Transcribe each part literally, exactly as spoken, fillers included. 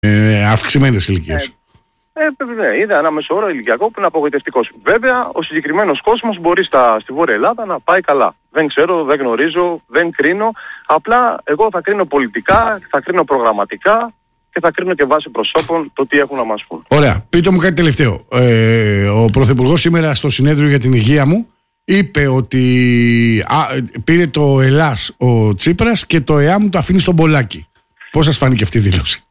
ε, αυξημένες ηλικίες. Ε, ε, είδα ένα μεσόωρο ηλικιακό που είναι απογοητευτικός. Βέβαια, ο συγκεκριμένος κόσμος μπορεί στα, στη Βόρεια Ελλάδα να πάει καλά. Δεν ξέρω, δεν γνωρίζω, δεν κρίνω. Απλά εγώ θα κρίνω πολιτικά, θα κρίνω προγραμματικά και θα κρίνω και βάσει προσώπων το τι έχουν να μας πούν. Ωραία. Πείτε μου κάτι τελευταίο. Ε, ο Πρωθυπουργός σήμερα στο συνέδριο για την υγεία μου είπε ότι α, πήρε το Ελλάς ο Τσίπρας και το ΕΑΜ το αφήνει στον Πολάκη. Πώς σας φάνηκε αυτή η δήλωση?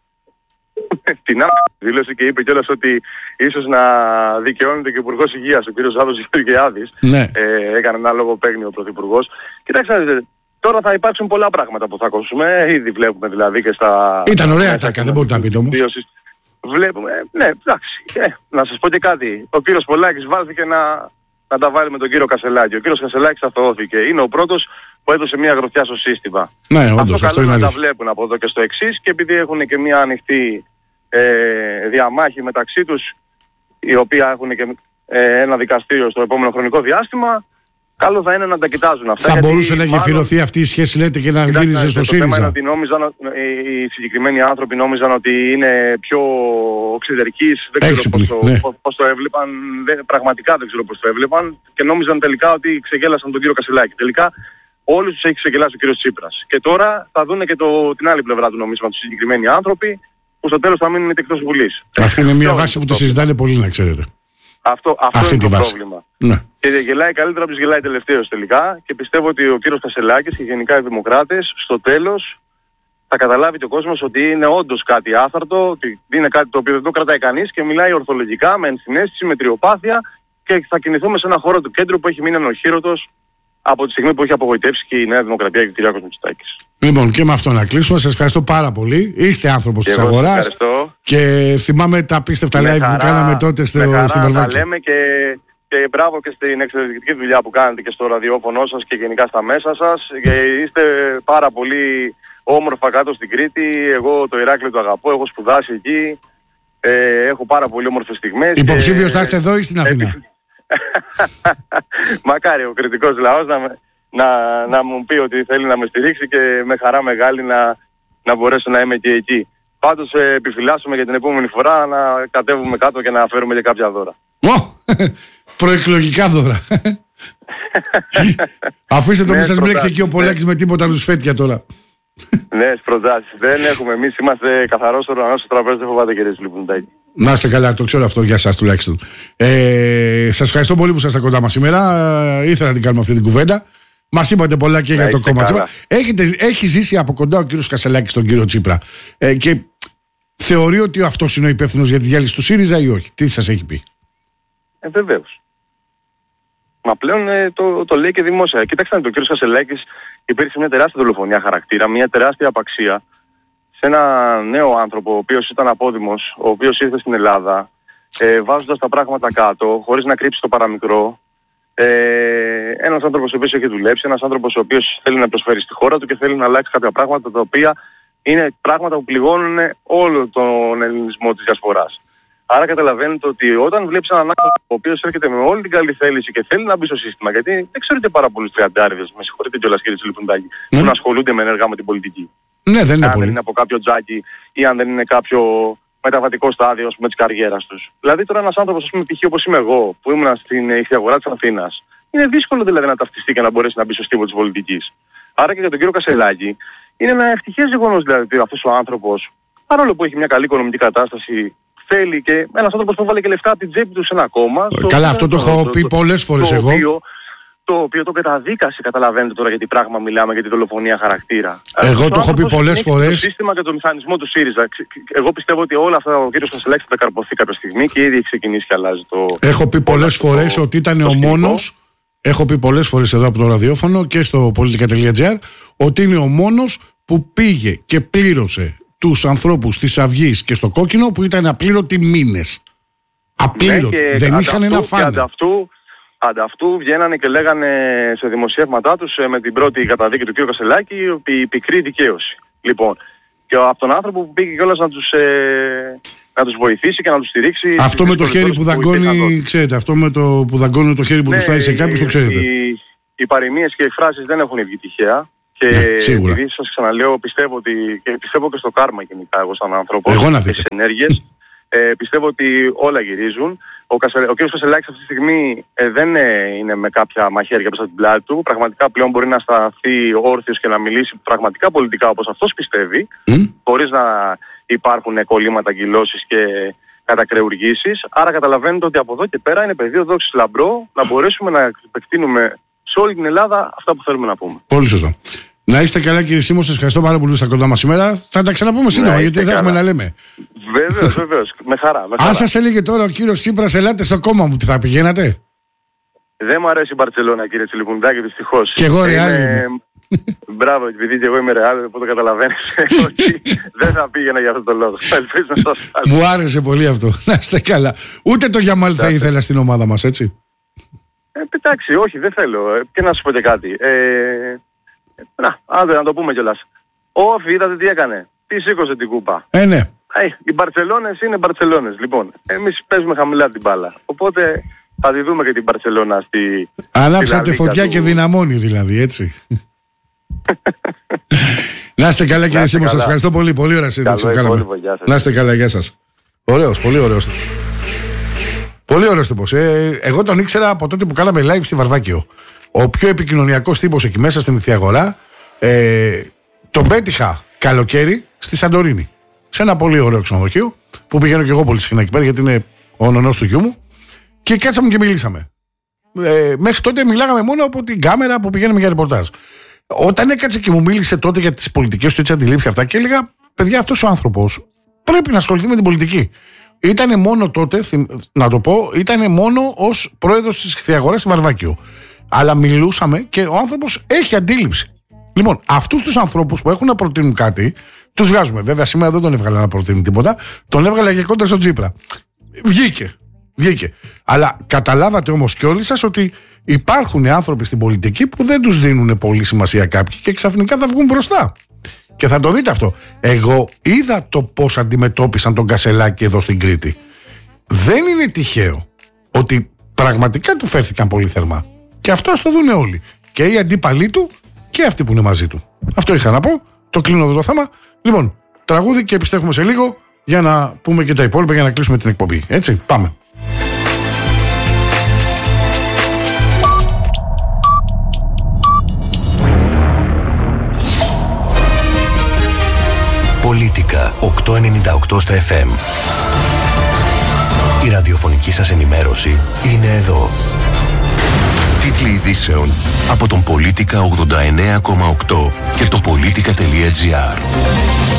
Την άλλη δήλωση και είπε κιόλας ότι ίσως να δικαιώνεται και ο Υπουργός Υγείας, ο κ. Σάββος Γεωργιάδης. Ναι. Ε, έκανε ένα λογοπαίγνιο ο Πρωθυπουργός. Κοιτάξτε, τώρα θα υπάρξουν πολλά πράγματα που θα ακούσουμε. Ήδη βλέπουμε δηλαδή και στα... Ήταν ωραία τάκα, δεν μπορείτε να πείτε όμως. Βλέπουμε, ναι, εντάξει. Ε, να σας πω και κάτι. Ο κύριος Πολάκης βάλθηκε να, να τα βάλει με τον κύριο Κασελάκη. Ο κύριος Κασελάκης αθωώθηκε. Είναι ο πρώτος που έδωσε μια γροθιά στο σύστημα. Ναι, όντως, αυτό αυτό καλό είναι να τα βλέπουν από εδώ και στο εξής, και επειδή έχουν και μια ανοιχτή ε, διαμάχη μεταξύ τους, η οποία έχουν και ε, ένα δικαστήριο στο επόμενο χρονικό διάστημα, καλό θα είναι να τα κοιτάζουν αυτά. Θα μπορούσε να γεφυρωθεί μάλλον... αυτή η σχέση, λέτε, και να γύριζε στο ΣΥΡΙΖΑ. Το θέμα είναι ότι νόμιζαν, οι συγκεκριμένοι άνθρωποι νόμιζαν ότι είναι πιο οξυδερκείς, δεν ξέρω πώς το, ναι. πώς το έβλεπαν, δεν, πραγματικά δεν ξέρω πώς το έβλεπαν, και νόμιζαν τελικά ότι ξεγέλασαν τον κύριο Κασελάκη. Τελικά όλους τους έχει ξεγελάσει ο κύριος Τσίπρας. Και τώρα θα δουν και το, την άλλη πλευρά του νομίσματος, οι συγκεκριμένοι άνθρωποι, που στο τέλος θα μείνουν εκτός Βουλής. Αυτή είναι μια βάση που το συζητάνε πολύ, να ξέρετε. Αυτό, αυτό αυτή είναι το βάση. πρόβλημα. Ναι. Και γελάει καλύτερα από τους γελάει τελευταίος τελικά, και πιστεύω ότι ο κύριος Κασελάκης και γενικά οι δημοκράτες στο τέλος θα καταλάβει και ο κόσμος ότι είναι όντως κάτι άθαρτο, ότι είναι κάτι το οποίο δεν το κρατάει κανείς και μιλάει ορθολογικά, με ενσυναίσθηση, με τριοπάθεια, και θα κινηθούμε σε ένα χώρο του κέντρου που έχει μείνει ανοχήρωτος από τη στιγμή που έχει απογοητεύσει και η Νέα Δημοκρατία και ο Κυριάκος Μητσοτάκης. Λοιπόν, και με αυτό να κλείσουμε. Σας ευχαριστώ πάρα πολύ. Είστε άνθρωπος της αγοράς. Και θυμάμαι τα απίστευτα live χαρά, που κάναμε τότε στο, με χαρά, στην Βαλβάκη. Τα λέμε και, και μπράβο και στην εξαιρετική δουλειά που κάνετε και στο ραδιόφωνο σας και γενικά στα μέσα σας. Και είστε πάρα πολύ όμορφα κάτω στην Κρήτη. Εγώ το Ηράκλειο το αγαπώ, έχω σπουδάσει εκεί. Ε, έχω πάρα πολύ όμορφες στιγμές. Υποψήφιος και... θα είστε εδώ ή στην Αθήνα? Μακάρι ο κριτικός λαός να, να, να μου πει ότι θέλει να με στηρίξει, και με χαρά μεγάλη να, να μπορέσω να είμαι και εκεί. Πάντως ε, επιφυλάσσουμε για την επόμενη φορά να κατέβουμε κάτω και να φέρουμε και κάποια δώρα. Oh, προεκλογικά δώρα. Αφήστε το, μην σας μπλέξει εκεί ο Πολάκης με τίποτα τους φέτια τώρα. Ναι, προτάσεις. Δεν έχουμε. Εμείς είμαστε καθαρός οργανός στο τραπέζι, δεν φοβάται, κύριε Λιππουντάκη. Να είστε καλά, το ξέρω αυτό για σας τουλάχιστον. Ε, σας ευχαριστώ πολύ που ήσασταν κοντά μας σήμερα. Ε, ήθελα να την κάνουμε αυτή την κουβέντα. Μας είπατε πολλά και για το κόμμα Τσίπρα. Έχετε, έχει ζήσει από κοντά ο κύριος Κασελάκης τον κύριο Τσίπρα. Ε, και θεωρεί ότι αυτός είναι ο υπεύθυνος για τη διάλυση του ΣΥΡΙΖΑ ή όχι? Τι σας έχει πει? Ε, βεβαίως. Μα πλέον ε, το, το λέει και δημόσια. Κοιτάξτε, ο κύριος Κασελάκης υπήρξε μια τεράστια δολοφονία χαρακτήρα, μια τεράστια απαξία σε ένα νέο άνθρωπο, ο οποίος ήταν απόδημος, ο οποίος ήρθε στην Ελλάδα, ε, βάζοντας τα πράγματα κάτω, χωρίς να κρύψει το παραμικρό. Ε, ένας άνθρωπος ο οποίος έχει δουλέψει, ένας άνθρωπος ο οποίος θέλει να προσφέρει στη χώρα του και θέλει να αλλάξει κάποια πράγματα, τα οποία είναι πράγματα που πληγώνουν όλο τον ελληνισμό της διασποράς. Άρα καταλαβαίνετε ότι όταν βλέπεις έναν άνθρωπο ο οποίος έρχεται με όλη την καλή θέληση και θέλει να μπει στο σύστημα, γιατί δεν ξέρω και πάρα πολλούς τριαντάριδες, με συγχωρείτε κιόλας κύριε Λιππουντάκη, mm. που να ασχολούνται με ενεργά με την πολιτική. Ναι, δεν είναι αν πολύ. δεν είναι από κάποιο τζάκι ή αν δεν είναι κάποιο μεταβατικό στάδιο, ας πούμε, της καριέρας τους. Δηλαδή τώρα ένας άνθρωπος, ας πούμε, π.χ. όπως είμαι εγώ, που ήμουν στην ηχθιαγορά της Αθήνας, είναι δύσκολο δηλαδή να ταυτιστεί και να μπορέσει να μπει στο στίβο της πολιτικής. Άρα και για τον κύριο Κασελάκη, είναι ένα ευτυχές γεγονός δηλαδή ότι αυτός ο άνθρωπος, παρόλο που έχει μια καλή οικονομική κατάσταση, θέλει, και ένας άνθρωπος που βάλε και λεφτά από την τσέπη του σε ένα κόμμα. Καλά, αυτό το έχω πει πολλές φορές εγώ. Οποίο, το οποίο το καταδίκασε, καταλαβαίνετε τώρα γιατί πράγμα μιλάμε, για τη δολοφονία χαρακτήρα. Εγώ το έχω πει πολλές φορές. Το σύστημα και το μηχανισμό του ΣΥΡΙΖΑ. Εγώ πιστεύω ότι όλα αυτά ο κύριος Κασελάκης θα τα καρποθεί κάποια στιγμή και ήδη έχει ξεκινήσει και αλλάζει το... Έχω πει πολλές φορές ότι ήταν ο μόνος, έχω πει πολλές φορές εδώ από το ραδιόφωνο και στο politica.gr, ότι είναι ο μόνος που πήγε και πλήρωσε τους ανθρώπους της Αυγής και στο Κόκκινο που ήταν απλήρωτοι μήνες. Απλήρωτοι. Ναι, δεν είχαν ένα φάνε. Ανταυτού, ανταυτού βγαίνανε και λέγανε σε δημοσιεύματά τους με την πρώτη καταδίκη του κ. Κασελάκη ότι πικρή δικαίωση. Λοιπόν, και από τον άνθρωπο που πήγε κιόλας να τους, ε, να τους βοηθήσει και να τους στηρίξει. Αυτό με το χέρι που δαγκώνει, ξέρετε, αυτό με το που δαγκώνει το χέρι που ναι, του στάει σε κάποιους, το ξέρετε. Οι, οι παροιμίες και οι εκφράσεις δεν έχουν βγει τυχαία. Και ναι, επειδή σας ξαναλέω, πιστεύω ότι, και πιστεύω και στο κάρμα γενικά εγώ σαν άνθρωπος, εγώ να και στις ενέργειες, ε, πιστεύω ότι όλα γυρίζουν. Ο, Κασε, ο κ. Κασελάκης αυτή τη στιγμή ε, δεν ε, είναι με κάποια μαχαίρια πίσω από την πλάτη του. Πραγματικά πλέον μπορεί να σταθεί όρθιος και να μιλήσει πραγματικά πολιτικά όπως αυτός πιστεύει, mm. χωρίς να υπάρχουν κολλήματα, αγκυλώσεις και κατακρεουργήσεις. Άρα καταλαβαίνετε ότι από εδώ και πέρα είναι πεδίο δόξης λαμπρό να μπορέσουμε να επεκτείνουμε σε όλη την Ελλάδα αυτά που θέλουμε να πούμε. Πολύ σωστά. Να είστε καλά, κύριε Σίμω, σας ευχαριστώ πάρα πολύ στα κοντά μας σήμερα. Θα τα ξαναπούμε σύντομα, γιατί δεν έχουμε να λέμε. Βεβαίως, βεβαίως. Με χαρά. Με χαρά. Αν σας έλεγε τώρα ο κύριος Τσίπρας, ελάτε στο κόμμα μου, τι θα πηγαίνατε? Δεν μου αρέσει η Μπαρτσελώνα, κύριε Τσιλικουνδάκη, δυστυχώς. Και εγώ Ρεάλ είμαι. Μπράβο, επειδή και εγώ είμαι Ρεάλ, οπότε καταλαβαίνεις ότι δεν θα πήγαινα για αυτόν τον λόγο. Μου άρεσε πολύ αυτό. Να είστε καλά. Ούτε το Γιαμάλ θα ήθελα στην ομάδα μας, έτσι. Ε, εντάξει, όχι, δεν θέλω. Ε, και να σου πω και κάτι. Ε, να, άντε να το πούμε κιόλας. Ο Όφη, είδατε τι έκανε. Τι σήκωσε την κούπα. Ε, ναι. Ε, οι Μπαρτσελώνες είναι Μπαρτσελώνες. Λοιπόν, εμείς παίζουμε χαμηλά την μπάλα. Οπότε θα τη δούμε και την Μπαρτσελώνα στη... Ανάψατε φωτιά του... και δυναμώνει δηλαδή, έτσι. Να είστε καλά, κύριε Σίμω, σας ευχαριστώ πολύ. Πολύ ωραία σύνταξη που κάναμε. Να είστε καλά, γεια σας. Ωραίος, πολύ ωραίος. Πολύ ωραίος τύπος. Ε, εγώ τον ήξερα από τότε που κάναμε live στη Βαρδάκιο. Ο πιο επικοινωνιακός τύπος εκεί μέσα στην Ιθιαγορά. Ε, τον πέτυχα καλοκαίρι στη Σαντορίνη. Σε ένα πολύ ωραίο ξενοδοχείο που πηγαίνω και εγώ πολύ συχνά εκεί πέρα, γιατί είναι ο νονός του γιού μου. Και κάτσαμε και μιλήσαμε. Ε, μέχρι τότε μιλάγαμε μόνο από την κάμερα που πηγαίναμε για ρεπορτάζ. Όταν έκατσε και μου μίλησε τότε για τις πολιτικές του έτσι αντιλήψεις αυτά, και έλεγα, παιδιά, αυτός ο άνθρωπος πρέπει να ασχοληθεί με την πολιτική. Ήτανε μόνο τότε, να το πω, ήτανε μόνο ως πρόεδρος της Ιθιαγοράς στη Βαρδάκιο. Αλλά μιλούσαμε και ο άνθρωπος έχει αντίληψη. Λοιπόν, αυτούς τους ανθρώπους που έχουν να προτείνουν κάτι, τους βγάζουμε. Βέβαια, σήμερα δεν τον έβγαλα να προτείνει τίποτα, τον έβγαλα και κόντρα στον Τσίπρα. Βγήκε. Βγήκε. Αλλά καταλάβατε όμως κι όλοι σας ότι υπάρχουν άνθρωποι στην πολιτική που δεν τους δίνουν πολύ σημασία κάποιοι και ξαφνικά θα βγουν μπροστά. Και θα το δείτε αυτό. Εγώ είδα το πώς αντιμετώπισαν τον Κασελάκη εδώ στην Κρήτη. Δεν είναι τυχαίο ότι πραγματικά του φέρθηκαν πολύ θερμά. Και αυτό ας το δούνε όλοι. Και οι αντίπαλοι του και αυτοί που είναι μαζί του. Αυτό είχα να πω. Το κλείνω εδώ το θέμα. Λοιπόν, τραγούδι και επιστρέφουμε σε λίγο για να πούμε και τα υπόλοιπα για να κλείσουμε την εκπομπή. Έτσι, πάμε. Πολίτικα οκτακόσια ενενήντα οκτώ στα εφ εμ. Η ραδιοφωνική σας ενημέρωση είναι εδώ. Τίτλοι ειδήσεων από τον Πολίτικα ογδόντα εννέα κόμμα οκτώ και το πολίτικα τελεία τζι άρ.